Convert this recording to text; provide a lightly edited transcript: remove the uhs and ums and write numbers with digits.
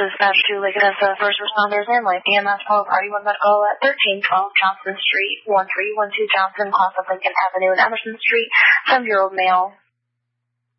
dispatch to Leganesa First Responders and Life EMS Paul Party 1 Medical at 1312 Johnson Street, 1312 Johnson, Class of Lincoln Avenue and Emerson Street, 7-year-old male.